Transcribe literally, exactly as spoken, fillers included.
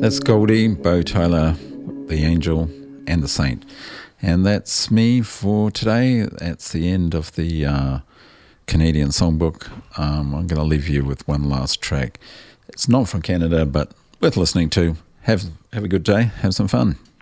That's Goldie, Bo Tyler, The Angel and the Saint. And that's me for today. That's the end of the uh, Canadian Songbook. Um, I'm going to leave you with one last track. It's not from Canada, but worth listening to. Have, have a good day. Have some fun.